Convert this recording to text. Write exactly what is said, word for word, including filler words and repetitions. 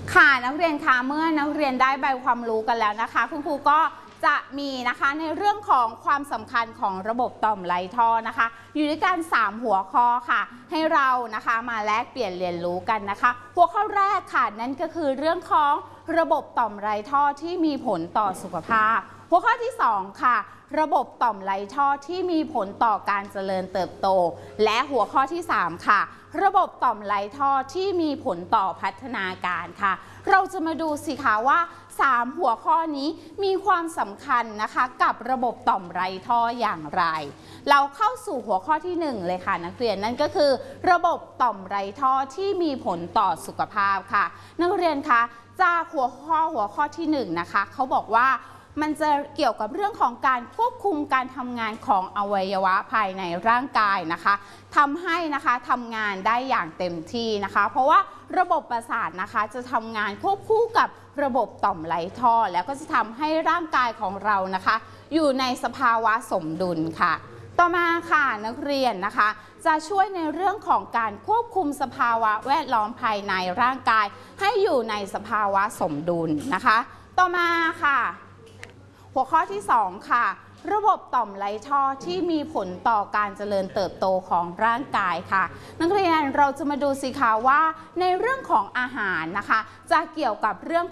ค่ะนักเรียนคะเมื่อนักเรียนได้ใบความรู้กันแล้วนะคะคุณครูก็จะมีนะคะในเรื่องของความสำคัญของระบบต่อมไรท่อนะคะอยู่ด้วยกันสามหัวข้อค่ะให้เรานะคะมาแลกเปลี่ยนเรียนรู้กันนะคะหัวข้อแรกค่ะนั่นก็คือเรื่องของระบบต่อมไรท่อที่มีผลต่อสุขภาพหัวข้อที่สองค่ะระบบต่อมไรท่อที่มีผลต่อการเจริญเติบโตและหัวข้อที่สามค่ะระบบต่อมไรท่อที่มีผลต่อพัฒนาการค่ะเราจะมาดูสิคะว่าสามหัวข้อนี้มีความสำคัญนะคะกับระบบต่อมไรท่ออย่างไรเราเข้าสู่หัวข้อที่หนึ่งเลยค่ะนักเรียนนั่นก็คือระบบต่อมไรท่อที่มีผลต่อสุขภาพค่ะนักเรียนคะจากหัวข้อหัวข้อที่หนึ่งนะคะเขาบอกว่ามันจะเกี่ยวกับเรื่องของการควบคุมการทำงานของอวัยวะภายในร่างกายนะคะทำให้นะคะทำงานได้อย่างเต็มที่นะคะเพราะว่าระบบประสาทนะคะจะทำงานควบคู่กับระบบต่อมไรท่อแล้วก็จะทำให้ร่างกายของเรานะคะอยู่ในสภาวะสมดุลค่ะต่อมาค่ะนักเรียนนะคะจะช่วยในเรื่องของการควบคุมสภาวะแวดล้อมภายในร่างกายให้อยู่ในสภาวะสมดุลนะคะต่อมาค่ะหัวข้อที่สองค่ะระบบต่อมไรท่อที่มีผลต่อการเจริญเติบโตของร่างกายค่ะนักเรียนเราจะมาดูสิคะว่าในเรื่องของอาหารนะคะจะเกี่ยวกับเรื่อง